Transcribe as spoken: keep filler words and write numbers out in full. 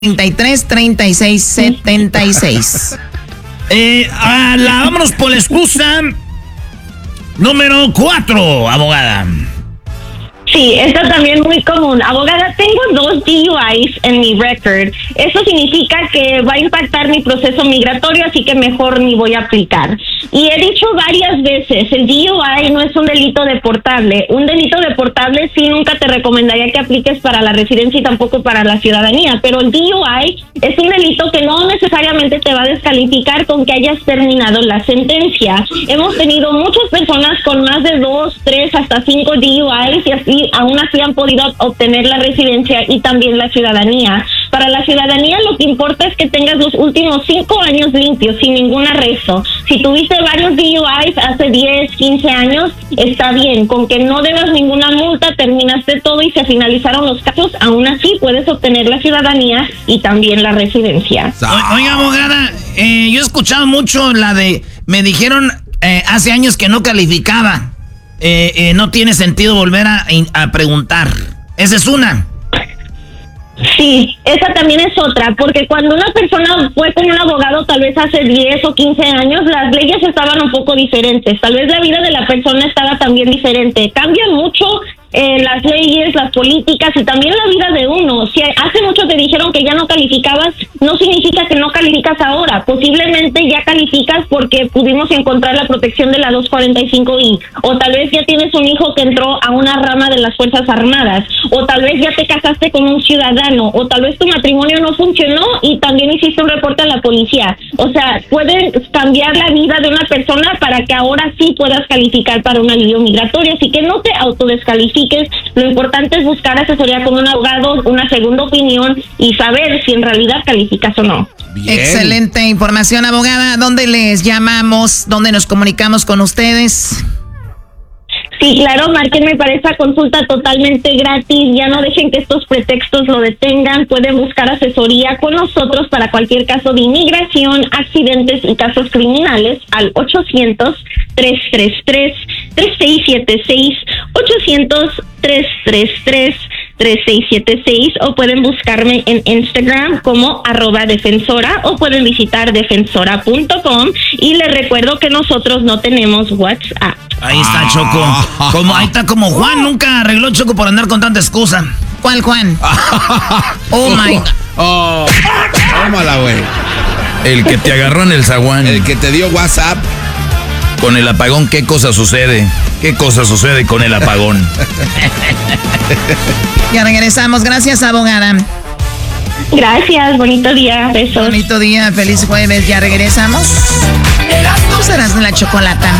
treinta y tres, treinta y seis, setenta y seis. Eh, a la, vámonos por la excusa número cuatro, abogada. Sí, esto también es muy común. Abogada, tengo dos D U Is en mi record. Eso significa que va a impactar mi proceso migratorio, así que mejor ni voy a aplicar. Y he dicho varias veces, el D U I no es un delito deportable. Un delito deportable sí nunca te recomendaría que apliques para la residencia y tampoco para la ciudadanía, pero el D U I es un delito que no necesariamente te va a descalificar con que hayas terminado la sentencia. Hemos tenido muchas personas con más de dos, tres, hasta cinco D U Is y así aún así han podido obtener la residencia y también la ciudadanía. Para la ciudadanía lo que importa es que tengas los últimos cinco años limpios, sin ningún arresto. Si tuviste varios D U Is hace diez, quince años, está bien. Con que no debas ninguna multa, terminaste todo y se finalizaron los casos, aún así puedes obtener la ciudadanía y también la residencia. O, oiga, abogada, eh, yo he escuchado mucho la de, me dijeron eh, hace años que no calificaba. Eh, eh, no tiene sentido volver a, a preguntar. Esa es una. Sí, esa también es otra, porque cuando una persona fue con un abogado tal vez hace diez o quince años, las leyes estaban un poco diferentes. Tal vez la vida de la persona estaba también diferente. Cambian mucho eh, las leyes, las políticas y también la vida de uno. Si hace mucho te dijeron que ya no calificabas, no significa que no calificas ahora. Posiblemente ya calificas porque pudimos encontrar la protección de la dos cuarenta y cinco I. O tal vez ya tienes un hijo que entró a una rama de las Fuerzas Armadas. O tal vez ya te casaste con un ciudadano. O tal vez tu matrimonio no funcionó y también hiciste un reporte a la policía. O sea, pueden cambiar la vida de una persona para que ahora sí puedas calificar para un alivio migratorio. Así que no te autodescalifiques. Lo importante es buscar asesoría con un abogado, una segunda opinión y saber si en realidad calificas o no. Bien. Excelente información, abogada. ¿Dónde les llamamos? ¿Dónde nos comunicamos con ustedes? Sí, claro, márquenme para esa consulta totalmente gratis. Ya no dejen que estos pretextos lo detengan. Pueden buscar asesoría con nosotros para cualquier caso de inmigración, accidentes y casos criminales al ochocientos, trescientos treinta y tres, treinta y seis setenta y seis, ochocientos, trescientos treinta y tres, treinta y seis setenta y seis, o pueden buscarme en Instagram como arroba defensora o pueden visitar defensora punto com y les recuerdo que nosotros no tenemos WhatsApp. Ahí está, Choco. Como, ahí está como Juan, nunca arregló, Choco, por andar con tanta excusa. ¿Cuál Juan? Oh my God. Oh, tómala, güey. El que te agarró en el zaguán. El que te dio WhatsApp. Con el apagón, ¿qué cosa sucede? ¿Qué cosa sucede con el apagón? Ya regresamos. Gracias, abogada. Gracias, bonito día. Besos. Bonito día, feliz jueves. Ya regresamos. Tú serás de la chocolata.